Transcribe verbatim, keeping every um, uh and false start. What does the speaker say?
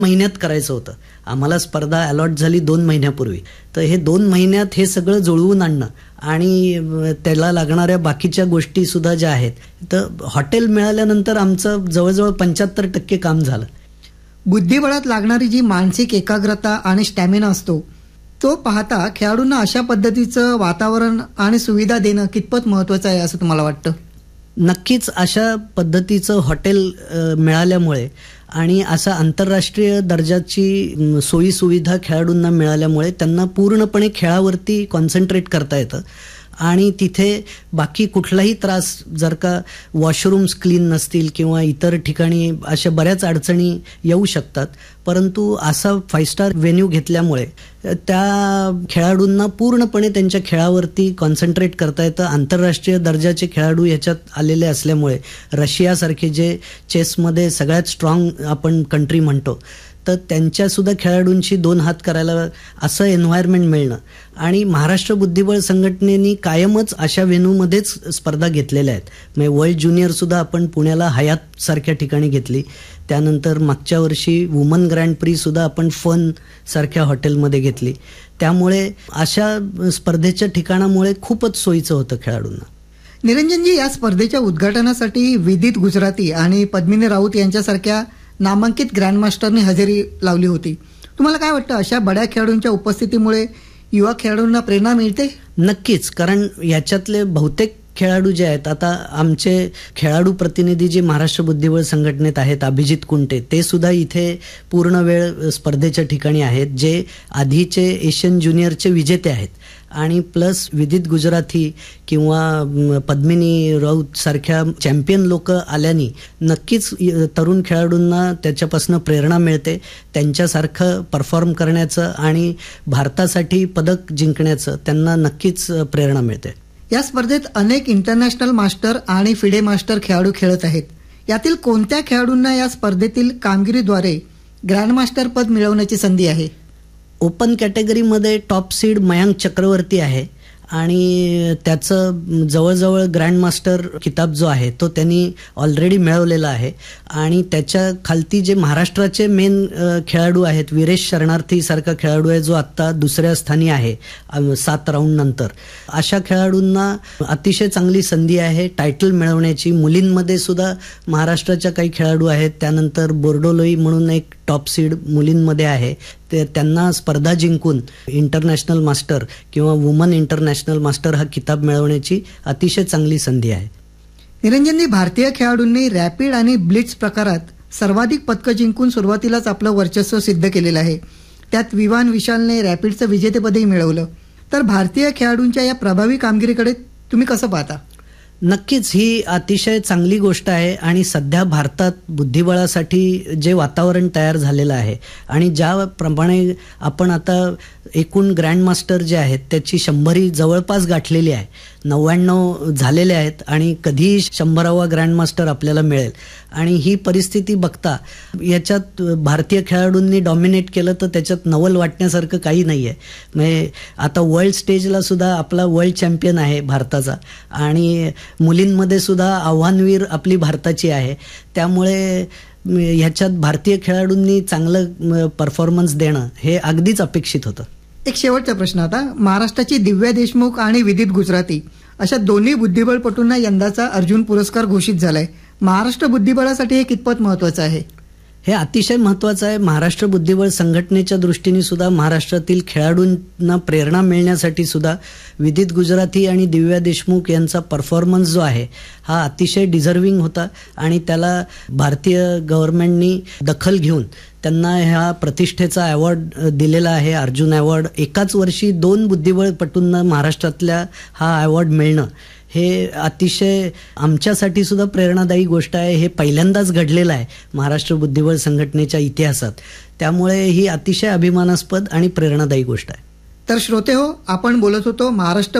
महिन्यात करायचं होतं. आम्हाला स्पर्धा अलॉट झाली दोन महिन्यापूर्वी. तर हे दोन महिन्यात हे सगळं जुळवून आणणं आणि त्याला लागणाऱ्या बाकीच्या गोष्टी सुद्धा ज्या आहेत, तर हॉटेल मिळाल्यानंतर आमचं जवळजवळ पंच्याहत्तर टक्के काम झालं. बुद्धिबळात लागणारी जी मानसिक एकाग्रता आणि स्टॅमिना असतो, तो पाहता खेळाडूंना अशा पद्धतीचं वातावरण आणि सुविधा देणं कितपत महत्वाचं आहे असं तुम्हाला वाटतं? नक्कीच अशा पद्धतीचं हॉटेल मिळाल्यामुळे आणि असा आंतरराष्ट्रीय दर्जाची सोयी सुविधा खेळाडूंना मिळाल्यामुळे त्यांना पूर्णपणे खेळावरती कॉन्सन्ट्रेट करता येतं आणि तिथे बाकी कुठलाही त्रास, जर का वॉशरूम्स क्लीन नसतील किंवा इतर ठिकाणी अशा बऱ्याच अडचणी येऊ शकतात, परंतु असा फाईव्ह स्टार व्हेन्यू घेतल्यामुळे त्या खेळाडूंना पूर्णपणे त्यांच्या खेळावरती कॉन्सन्ट्रेट करता येतं. आंतरराष्ट्रीय दर्जाचे खेळाडू ह्याच्यात आलेले असल्यामुळे रशियासारखे जे चेसमध्ये सगळ्यात स्ट्रॉंग आपण कंट्री म्हणतो, तर त्यांच्यासुद्धा खेळाडूंशी दोन हात करायला असं एन्व्हायरमेंट मिळणं आणि महाराष्ट्र बुद्धिबळ संघटनेनी कायमच अशा व्हेन्यूमध्येच स्पर्धा घेतलेल्या आहेत. म्हणजे वर्ल्ड ज्युनियरसुद्धा आपण पुण्याला हयात सारख्या ठिकाणी घेतली. त्यानंतर मागच्या वर्षी वुमन ग्रँड प्रीसुद्धा आपण फन सारख्या हॉटेलमध्ये घेतली. त्यामुळे अशा स्पर्धेच्या ठिकाणामुळे खूपच सोयीचं होतं खेळाडूंना. निरंजनजी, या स्पर्धेच्या उद्घाटनासाठी विदित गुजराती आणि पद्मिनी राऊत यांच्यासारख्या नामांकित ग्रँडमास्टरने हजेरी लावली होती. तुम्हाला काय वाटतं, अशा बड्या खेळाडूंच्या उपस्थितीमुळे युवा खेळाडूंना प्रेरणा मिळते? नक्कीच, कारण याच्यातले बहुतेक खेळाडू जे आहेत, आता आमचे खेळाडू प्रतिनिधी जे महाराष्ट्र बुद्धिबळ संघटनेत आहेत, अभिजित कुंटे, ते सुद्धा इथे पूर्ण वेळ स्पर्धेच्या ठिकाणी आहेत, जे आधीचे एशियन ज्युनियरचे विजेते आहेत. आणि प्लस विदित गुजराती किंवा पद्मिनी राऊत सारख्या चॅम्पियन लोक आल्याने नक्कीच तरुण खेळाडूंना त्याच्यापासून प्रेरणा मिळते. त्यांच्यासारखं परफॉर्म करण्याचं आणि भारतासाठी पदक जिंकण्याचं त्यांना नक्कीच प्रेरणा मिळते. या स्पर्धेत अनेक इंटरनॅशनल मास्टर आणि फिडे मास्टर खेळाडू खेळत आहेत. यातील कोणत्या खेळाडूंना या स्पर्धेतील कामगिरीद्वारे ग्रँडमास्टर पद मिळवण्याची संधी आहे? ओपन कॅटेगरीमध्ये टॉप सीड मयांक चक्रवर्ती आहे आणि त्याचं जवळजवळ ग्रँडमास्टर किताब जो आहे तो त्यांनी ऑलरेडी मिळवलेला आहे. आणि त्याच्या खालती जे महाराष्ट्राचे मेन खेळाडू आहेत, वीरेश शरणार्थी सारखा खेळाडू आहे जो आत्ता दुसऱ्या स्थानी आहे सात राऊंड नंतर. अशा खेळाडूंना अतिशय चांगली संधी आहे टायटल मिळवण्याची. मुलींमध्ये सुद्धा महाराष्ट्राच्या काही खेळाडू आहेत. त्यानंतर बोर्डोलोई म्हणून एक टॉप सीड मुलींमध्ये आहे, ते त्यांना स्पर्धा जिंकून इंटरनॅशनल मास्टर किंवा वुमन इंटरनॅशनल मास्टर हा किताब मिळवण्याची अतिशय चांगली संधी आहे. निरंजनजी, भारतीय खेळाडूंनी रॅपिड आणि ब्लिट्स प्रकारात सर्वाधिक पदकं जिंकून सुरुवातीलाच आपलं वर्चस्व सिद्ध केलेलं आहे. त्यात विवान विशालने रॅपिडचं विजेतेपदही मिळवलं. तर भारतीय खेळाडूंच्या या प्रभावी कामगिरीकडे तुम्ही कसं पाहता? नक्कीच ही अतिशय चांगली गोष्ट आहे आणि सध्या भारतात बुद्धिबळासाठी जे वातावरण तयार झालेलं आहे आणि ज्याप्रमाणे आपण आता एकूण ग्रँडमास्टर जे आहेत त्याची शंभरी जवळपास गाठलेली आहे, नव्याण्णव झालेले आहेत आणि कधीही शंभरावा ग्रँडमास्टर आपल्याला मिळेल. आणि ही परिस्थिती बघता याच्यात भारतीय खेळाडूंनी डॉमिनेट केलं तर त्याच्यात नवल वाटण्यासारखं काही नाही आहे. म्हणजे आता वर्ल्ड स्टेजला सुद्धा आपला वर्ल्ड चॅम्पियन आहे भारताचा आणि मुलींमध्ये सुद्धा आव्हानवीर आपली भारताची आहे. त्यामुळे ह्याच्यात भारतीय खेळाडूंनी चांगलं परफॉर्मन्स देणं हे अगदीच अपेक्षित होतं. एक शेवटचा प्रश्न आता. महाराष्ट्राची दिव्या देशमुख आणि विदित गुजराती अशा दोन्ही बुद्धिबळपटूंना यंदाचा अर्जुन पुरस्कार घोषित झालाय. महाराष्ट्र बुद्धिबळासाठी हे कितपत महत्वाचं आहे? हे अतिशय महत्त्वाचं आहे. महाराष्ट्र बुद्धिबळ संघटनेच्या दृष्टीने सुद्धा महाराष्ट्रातील खेळाडूंना प्रेरणा मिळण्यासाठी सुद्धा विदित गुजराती आणि दिव्या देशमुख यांचा परफॉर्मन्स जो आहे हा अतिशय डिझर्विंग होता आणि त्याला भारतीय गव्हर्नमेंटनी दखल घेऊन त्यांना ह्या प्रतिष्ठेचा अवॉर्ड दिलेला आहे, अर्जुन अवॉर्ड. एकाच वर्षी दोन बुद्धिबळपटूंना महाराष्ट्रातल्या हा अवॉर्ड मिळणं हे अतिशय आमच्यासाठी सुद्धा प्रेरणादायी गोष्ट आहे. हे पहिल्यांदाच घडलेलं आहे महाराष्ट्र बुद्धिबळ संघटनेच्या इतिहासात. त्यामुळे ही अतिशय अभिमानास्पद आणि प्रेरणादायी गोष्ट आहे. तर श्रोते हो, आपण बोलत होतो महाराष्ट्र